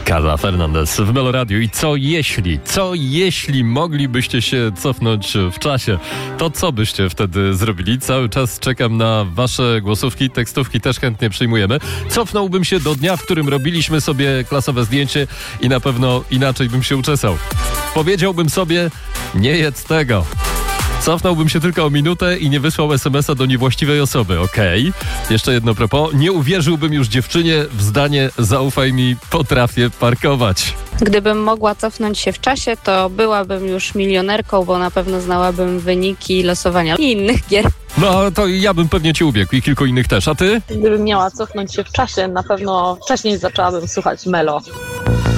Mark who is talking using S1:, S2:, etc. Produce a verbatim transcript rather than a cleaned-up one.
S1: Carla Fernandez w Meloradiu. I co jeśli, co jeśli moglibyście się cofnąć w czasie, to co byście wtedy zrobili? Cały czas czekam na wasze głosówki, tekstówki też chętnie przyjmujemy. Cofnąłbym się do dnia, w którym robiliśmy sobie klasowe zdjęcie i na pewno inaczej bym się uczesał. Powiedziałbym sobie, nie jedz tego. Cofnąłbym się tylko o minutę i nie wysłał es em es a do niewłaściwej osoby. Okej. Okay. Jeszcze jedno propos. Nie uwierzyłbym już dziewczynie w zdanie zaufaj mi, potrafię parkować.
S2: Gdybym mogła cofnąć się w czasie, to byłabym już milionerką, bo na pewno znałabym wyniki losowania i innych gier.
S1: No to ja bym pewnie cię ubiegł i kilku innych też. A ty?
S3: Gdybym miała cofnąć się w czasie, na pewno wcześniej zaczęłabym słuchać Melo.